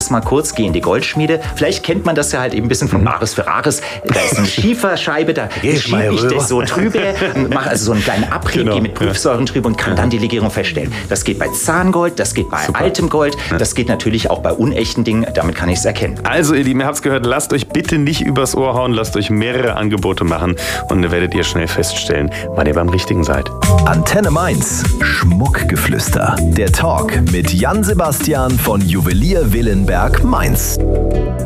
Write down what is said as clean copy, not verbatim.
das mal kurz, gehe in die Goldschmiede. Vielleicht kennt man das ja halt eben ein bisschen von Maris Ferraris. Da ist eine Schieferscheibe, da schiebe ich das so drüber, mache also so einen kleinen Abrieb, gehe mit Prüfsäuren drüber und kann dann die Legierung feststellen. Das geht bei Zahngold, das geht bei altem Gold, das geht natürlich auch bei unechten Dingen. Damit kann ich es erkennen. Also ihr Lieben, ihr habt es gehört, lasst euch bitte nicht übers Ohr hauen, lasst euch mehrere Angebote machen und dann werdet ihr schnell feststellen, wann ihr beim Richtigen seid. Antenne Mainz, Schmuckgeflüster. Der Talk mit Jan Sebastian von Juwelier Willenberg Mainz.